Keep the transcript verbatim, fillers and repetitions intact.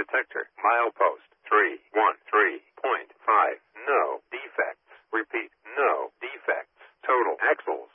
detector. Milepost three one three point five. No defects. Repeat, no defects. Total axles